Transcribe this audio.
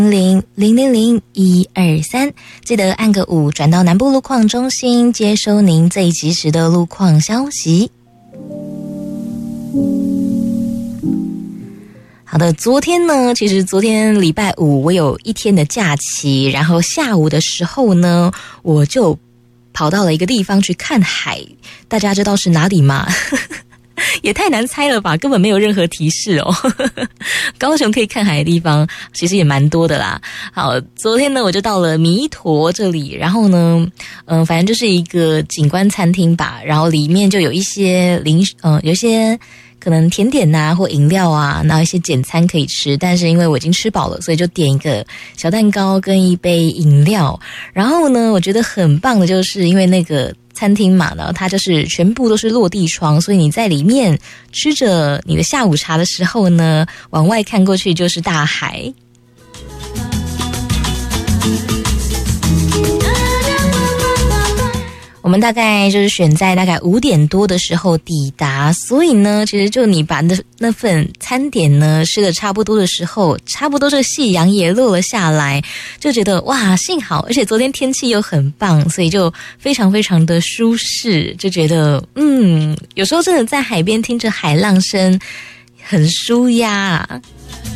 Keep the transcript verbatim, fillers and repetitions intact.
零零零零一二三，记得按个五转到南部路况中心，接收您最及时的路况消息。好的，昨天呢，其实昨天礼拜五我有一天的假期，然后下午的时候呢，我就跑到了一个地方去看海，大家知道是哪里吗？也太难猜了吧，根本没有任何提示哦。高雄可以看海的地方其实也蛮多的啦。好，昨天呢我就到了弥陀这里，然后呢嗯、呃，反正就是一个景观餐厅吧，然后里面就有一些零嗯、呃，有一些可能甜点啊或饮料啊，然后一些简餐可以吃，但是因为我已经吃饱了，所以就点一个小蛋糕跟一杯饮料。然后呢我觉得很棒的就是因为那个餐厅嘛，然后它就是全部都是落地窗，所以你在里面吃着你的下午茶的时候呢，往外看过去就是大海。我们大概就是选在大概五点多的时候抵达，所以呢，其实就你把那那份餐点呢吃的差不多的时候，差不多这个夕阳也落了下来，就觉得哇，幸好，而且昨天天气又很棒，所以就非常非常的舒适，就觉得嗯，有时候真的在海边听着海浪声，很舒压啊。